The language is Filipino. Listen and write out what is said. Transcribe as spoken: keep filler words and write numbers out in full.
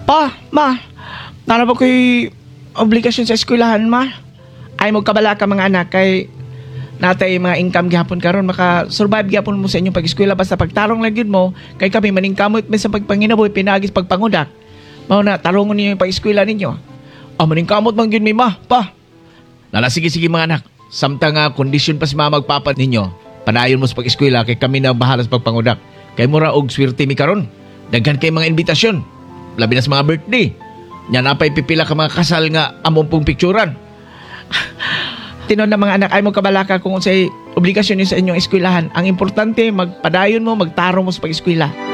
Pa, ma, nara ba ko'y obligasyon sa eskwelahan, ma? Ay mo kabala ka mga anak kay natay mga income gihapon karon maka-survive gihapon mo sa inyong pag-eskwela basta pagtarong lang yun mo kay kami maningkamot mi sa pagpanginabuhi pinagis pagpangudak. Mao na tarungon ninyo yung pag-eskwela ninyo. Ah, maningkamot man gyud mi ma, pa. Nala, sige, sige mga anak. Samtang nga kondisyon pa si mama magpapat ninyo, panayon mo sa pag-eskwela kay kami na bahala sa pagpangudak. Kay mura og swerte mi karon. Daghan kay mga invitasyon. Labi na sa mga birthday. Nya napay pipila ka mga kasal nga among pong picturan. Tinon na mga anak ay mo kabalaka kung unsay obligasyon niyo sa inyong eskwelahan. Ang importante magpadayon mo, magtarong mo sa pag-eskwela.